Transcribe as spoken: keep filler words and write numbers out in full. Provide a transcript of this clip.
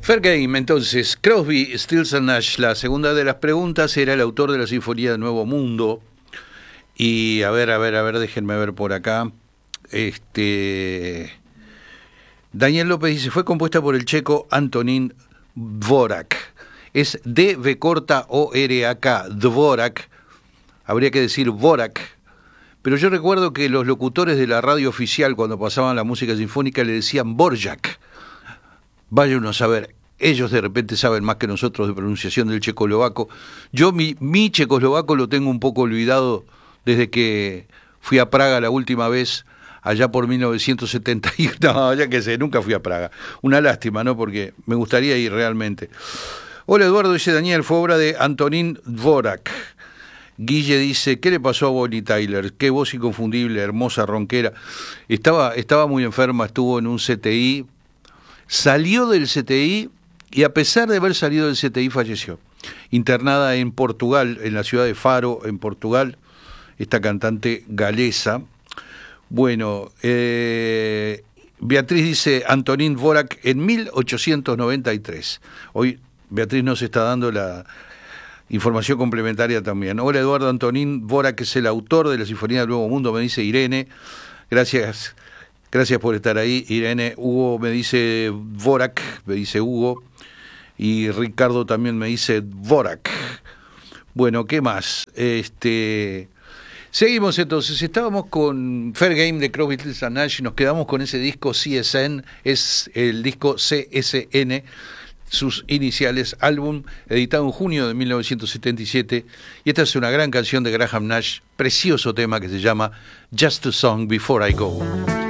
Fair Game, entonces, Crosby, Stills and Nash. La segunda de las preguntas era el autor de la Sinfonía del Nuevo Mundo. Y a ver, a ver, a ver, déjenme ver por acá. Este Daniel López dice, fue compuesta por el checo Antonín Dvorak. Es D V corta O R A K, Dvorak. Habría que decir Dvorak. Pero yo recuerdo que los locutores de la radio oficial, cuando pasaban la música sinfónica, le decían Borjak. Vaya uno a saber, ellos de repente saben más que nosotros de pronunciación del checoslovaco. Yo mi, mi checoslovaco lo tengo un poco olvidado desde que fui a Praga la última vez, allá por mil novecientos setenta y uno. No, ya que sé, nunca fui a Praga. Una lástima, ¿no? Porque me gustaría ir realmente. Hola Eduardo, dice Daniel, fue obra de Antonín Dvorak. Guille dice, ¿qué le pasó a Bonnie Tyler? Qué voz inconfundible, hermosa, ronquera. Estaba, estaba muy enferma, estuvo en un C T I, salió del C T I y a pesar de haber salido del C T I falleció. Internada en Portugal, en la ciudad de Faro, en Portugal, esta cantante galesa. Bueno, eh, Beatriz dice, Antonín Dvorak en mil ochocientos noventa y tres. Hoy Beatriz nos está dando la información complementaria también. Hola Eduardo, Antonín Dvorak es el autor de la Sinfonía del Nuevo Mundo, me dice Irene. Gracias, gracias por estar ahí, Irene. Hugo me dice Dvorak, me dice Hugo. Y Ricardo también me dice Dvorak. Bueno, ¿qué más? Este... Seguimos entonces, estábamos con Fair Game de Crosby, Stills and Nash y nos quedamos con ese disco C S N, es el disco C S N, sus iniciales, álbum editado en junio de mil novecientos setenta y siete, y esta es una gran canción de Graham Nash, precioso tema que se llama Just a Song Before I Go.